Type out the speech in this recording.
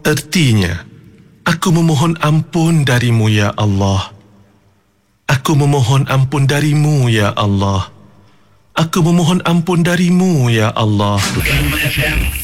Ertinya, aku memohon ampun darimu, ya Allah. Aku memohon ampun darimu, ya Allah. Aku memohon ampun darimu, ya Allah.